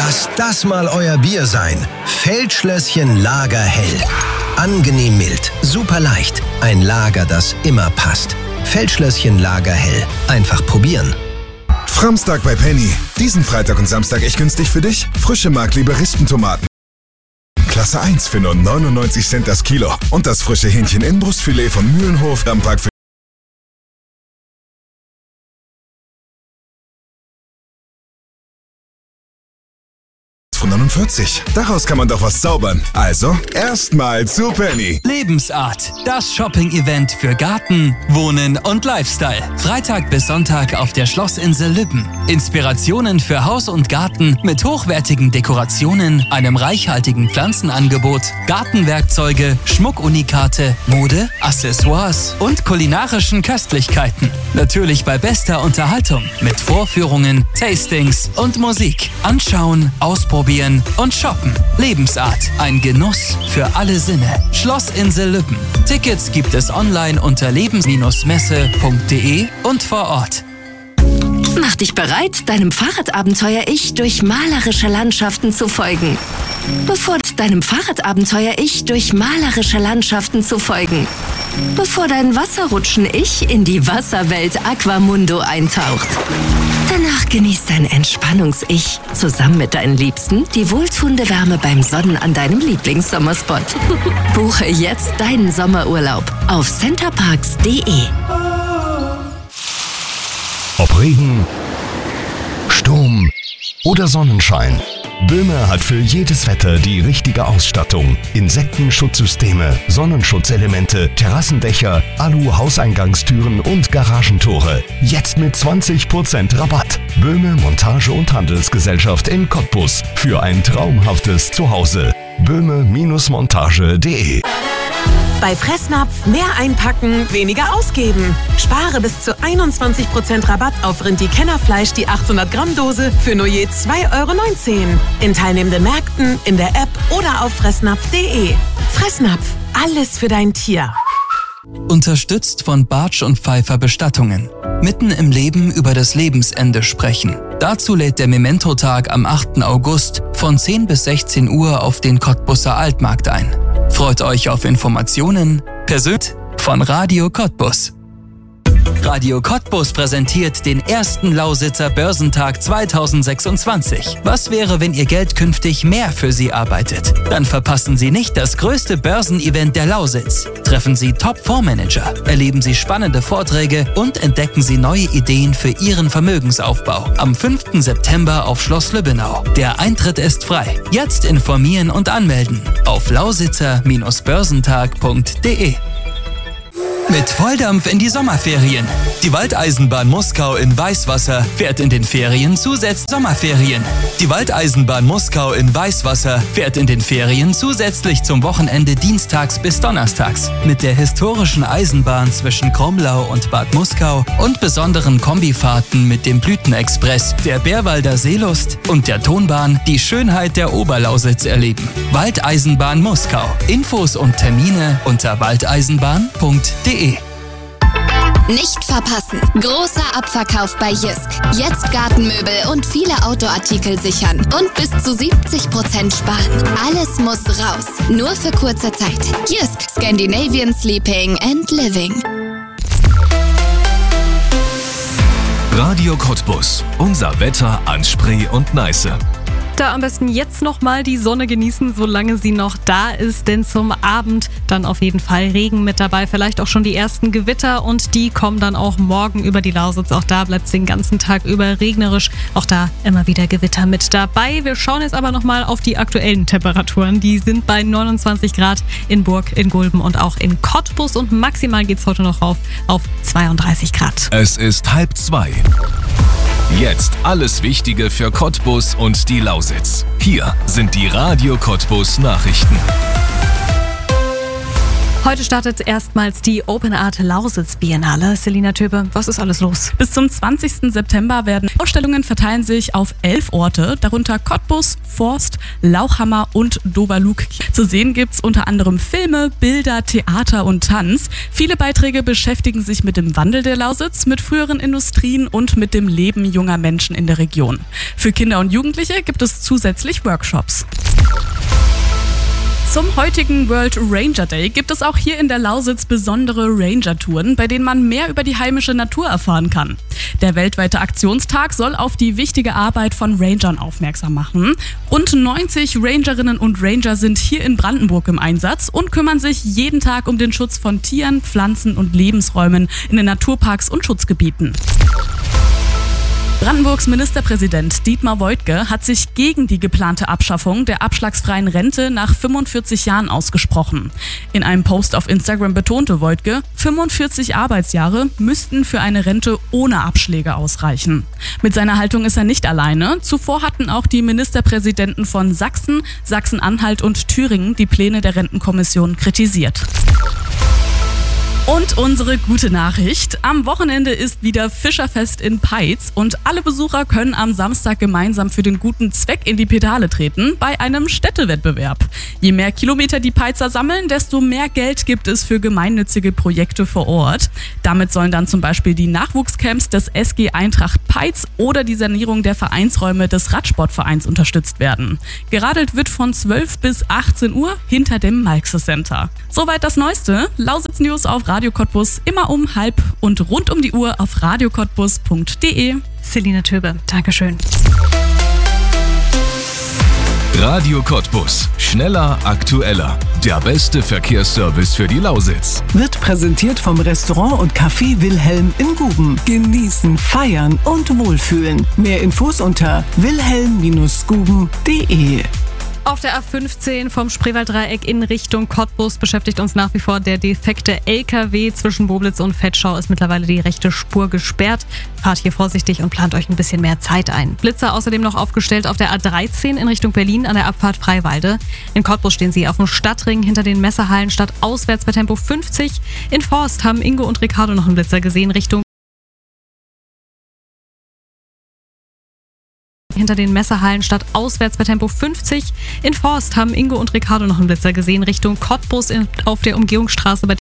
Lass das mal euer Bier sein. Feldschlösschen Lager Hell. Angenehm mild, super leicht. Ein Lager, das immer passt. Feldschlösschen Lager Hell. Einfach probieren. Framstag bei Penny. Diesen Freitag und Samstag echt günstig für dich. Frische Mark-Liberistentomaten. Klasse 1 für nur 99 Cent das Kilo. Und das frische Hähnchen-Inbrustfilet von Mühlenhof Dammpark für 49. Daraus kann man doch was zaubern. Also, erstmal zu Penny. Lebensart. Das Shopping-Event für Garten, Wohnen und Lifestyle. Freitag bis Sonntag auf der Schlossinsel Lübben. Inspirationen für Haus und Garten mit hochwertigen Dekorationen, einem reichhaltigen Pflanzenangebot, Gartenwerkzeuge, Schmuckunikate, Mode, Accessoires und kulinarischen Köstlichkeiten. Natürlich bei bester Unterhaltung mit Vorführungen, Tastings und Musik. Anschauen, ausprobieren und shoppen. Lebensart. Ein Genuss für alle Sinne. Schlossinsel Lübben. Tickets gibt es online unter lebens-messe.de und vor Ort. Mach dich bereit, deinem Fahrradabenteuer-Ich durch malerische Landschaften zu folgen. Bevor dein Wasserrutschen-Ich in die Wasserwelt Aquamundo eintaucht. Danach genießt dein Entspannungs-Ich zusammen mit deinen Liebsten die wohltuende Wärme beim Sonnen an deinem Lieblingssommerspot. Buche jetzt deinen Sommerurlaub auf centerparks.de. Ob Regen, Sturm oder Sonnenschein. Böhme hat für jedes Wetter die richtige Ausstattung. Insektenschutzsysteme, Sonnenschutzelemente, Terrassendächer, Alu-Hauseingangstüren und Garagentore. Jetzt mit 20% Rabatt. Böhme Montage- und Handelsgesellschaft in Cottbus. Für ein traumhaftes Zuhause. böhme-montage.de. Bei Fressnapf mehr einpacken, weniger ausgeben. Spare bis zu 21% Rabatt auf Rindi-Kennerfleisch die 800 Gramm Dose für nur je 2,19 € in teilnehmenden Märkten, in der App oder auf fressnapf.de. Fressnapf, alles für dein Tier. Unterstützt von Bartsch und Pfeiffer Bestattungen. Mitten im Leben über das Lebensende sprechen. Dazu lädt der Memento-Tag am 8. August von 10 bis 16 Uhr auf den Cottbuser Altmarkt ein. Freut euch auf Informationen persönlich von Radio Cottbus. Radio Cottbus präsentiert den ersten Lausitzer Börsentag 2026. Was wäre, wenn Ihr Geld künftig mehr für Sie arbeitet? Dann verpassen Sie nicht das größte Börsenevent der Lausitz. Treffen Sie Top-Fondsmanager, erleben Sie spannende Vorträge und entdecken Sie neue Ideen für Ihren Vermögensaufbau. Am 5. September auf Schloss Lübbenau. Der Eintritt ist frei. Jetzt informieren und anmelden auf lausitzer-börsentag.de. Mit Volldampf in die Sommerferien. Die Waldeisenbahn Muskau in Weißwasser fährt in den Ferien zusätzlich Sommerferien. Die Waldeisenbahn Muskau in Weißwasser fährt in den Ferien zusätzlich zum Wochenende dienstags bis donnerstags. Mit der historischen Eisenbahn zwischen Kromlau und Bad Muskau und besonderen Kombifahrten mit dem Blütenexpress, der Bärwalder Seelust und der Tonbahn die Schönheit der Oberlausitz erleben. Waldeisenbahn Muskau. Infos und Termine unter waldeisenbahn.de. Nicht verpassen. Großer Abverkauf bei Jysk. Jetzt Gartenmöbel und viele Outdoor-Artikel sichern. Und bis zu 70% sparen. Alles muss raus. Nur für kurze Zeit. Jysk. Scandinavian Sleeping and Living. Radio Cottbus. Unser Wetter an Spree und Neiße. Da am besten jetzt nochmal die Sonne genießen, solange sie noch da ist, denn zum Abend dann auf jeden Fall Regen mit dabei, vielleicht auch schon die ersten Gewitter und die kommen dann auch morgen über die Lausitz. Auch da bleibt es den ganzen Tag über regnerisch, auch da immer wieder Gewitter mit dabei. Wir schauen jetzt aber nochmal auf die aktuellen Temperaturen. Die sind bei 29 Grad in Burg, in Gulben und auch in Cottbus und maximal geht es heute noch rauf auf 32 Grad. Es ist 1:30. Jetzt alles Wichtige für Cottbus und die Lausitz. Hier sind die Radio Cottbus Nachrichten. Heute startet erstmals die Open Art Lausitz Biennale. Selina Töbe, was ist alles los? Bis zum 20. September werden Ausstellungen verteilen sich auf 11 Orte, darunter Cottbus, Forst, Lauchhammer und Doberlug. Zu sehen gibt's unter anderem Filme, Bilder, Theater und Tanz. Viele Beiträge beschäftigen sich mit dem Wandel der Lausitz, mit früheren Industrien und mit dem Leben junger Menschen in der Region. Für Kinder und Jugendliche gibt es zusätzlich Workshops. Zum heutigen World Ranger Day gibt es auch hier in der Lausitz besondere Ranger-Touren, bei denen man mehr über die heimische Natur erfahren kann. Der weltweite Aktionstag soll auf die wichtige Arbeit von Rangern aufmerksam machen. Rund 90 Rangerinnen und Ranger sind hier in Brandenburg im Einsatz und kümmern sich jeden Tag um den Schutz von Tieren, Pflanzen und Lebensräumen in den Naturparks und Schutzgebieten. Brandenburgs Ministerpräsident Dietmar Woidke hat sich gegen die geplante Abschaffung der abschlagsfreien Rente nach 45 Jahren ausgesprochen. In einem Post auf Instagram betonte Woidke, 45 Arbeitsjahre müssten für eine Rente ohne Abschläge ausreichen. Mit seiner Haltung ist er nicht alleine. Zuvor hatten auch die Ministerpräsidenten von Sachsen, Sachsen-Anhalt und Thüringen die Pläne der Rentenkommission kritisiert. Und unsere gute Nachricht. Am Wochenende ist wieder Fischerfest in Peitz und alle Besucher können am Samstag gemeinsam für den guten Zweck in die Pedale treten bei einem Städtewettbewerb. Je mehr Kilometer die Peitzer sammeln, desto mehr Geld gibt es für gemeinnützige Projekte vor Ort. Damit sollen dann zum Beispiel die Nachwuchscamps des SG Eintracht Peitz oder die Sanierung der Vereinsräume des Radsportvereins unterstützt werden. Geradelt wird von 12 bis 18 Uhr hinter dem Malxe Center. Soweit das Neueste. Lausitz News auf Radio Cottbus immer um 12:30 und rund um die Uhr auf radiocottbus.de. Selina Töbe, Dankeschön. Radio Cottbus. Schneller, aktueller. Der beste Verkehrsservice für die Lausitz. Wird präsentiert vom Restaurant und Café Wilhelm in Guben. Genießen, feiern und wohlfühlen. Mehr Infos unter wilhelm-guben.de. Auf der A15 vom Spreewalddreieck in Richtung Cottbus beschäftigt uns nach wie vor der defekte LKW. Zwischen Boblitz und Vetschau ist mittlerweile die rechte Spur gesperrt. Fahrt hier vorsichtig und plant euch ein bisschen mehr Zeit ein. Blitzer außerdem noch aufgestellt auf der A13 in Richtung Berlin an der Abfahrt Freiwalde. In Cottbus stehen sie auf dem Stadtring hinter den Messerhallen statt auswärts bei Tempo 50. In Forst haben Ingo und Ricardo noch einen Blitzer gesehen Richtung hinter den Messerhallen statt auswärts bei Tempo 50. In Forst haben Ingo und Ricardo noch einen Blitzer gesehen Richtung Cottbus auf der Umgehungsstraße bei